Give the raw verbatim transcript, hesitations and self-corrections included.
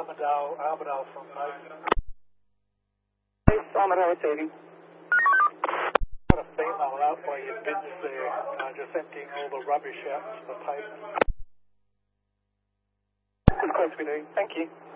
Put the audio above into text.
Armadale, Armadale from Mason. Armadale receiving. Got a female out by your bins there, uh, just emptying all the rubbish out into the pavement. Good close we do. Thank you.